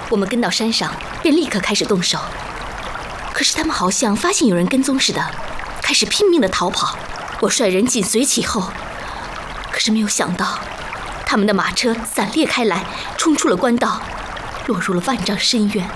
我们跟到山上，便立刻开始动手。可是他们好像发现有人跟踪似的，开始拼命地逃跑。我率人紧随其后，可是没有想到，他们的马车散裂开来，冲出了官道，落入了万丈深渊。